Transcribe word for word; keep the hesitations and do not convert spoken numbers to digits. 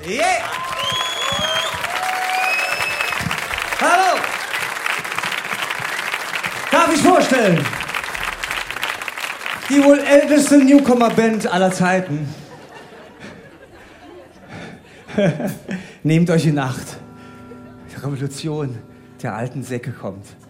Yeah. Hallo! Darf ich vorstellen? Die wohl älteste Newcomer-Band aller Zeiten. Nehmt euch in Acht. Die Revolution der alten Säcke kommt.